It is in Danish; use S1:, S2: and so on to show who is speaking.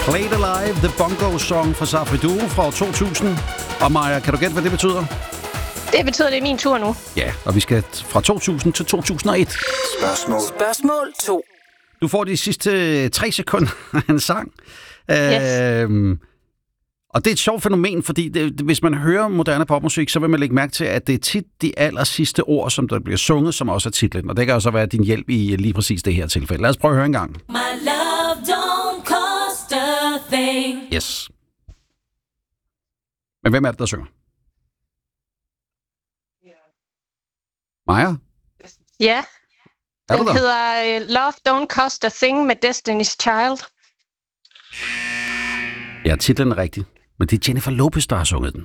S1: Played Alive, The Bongo Song fra Safri Duo fra 2000. Og Maja, kan du gætte, hvad det betyder?
S2: Det betyder, det er min tur nu.
S1: Ja, og vi skal fra 2000 til 2001.
S3: Spørgsmål 2.
S1: Du får de sidste 3 sekunder af en sang.
S2: Yes.
S1: Og det er et sjovt fænomen, fordi hvis man hører moderne popmusik, så vil man lægge mærke til, at det er tit de aller sidste ord, som der bliver sunget, som også er titlen. Og det kan også være din hjælp i lige præcis det her tilfælde. Lad os prøve at høre en gang.
S4: My love don't cost a thing.
S1: Yes. Men hvem er det, der synger? Maja?
S2: Ja,
S1: Er
S2: den
S1: du der?
S2: hedder Love Don't Cost a Thing med Destiny's Child.
S1: Ja, titlen er rigtig. Men det er Jennifer Lopez, der har sunget den.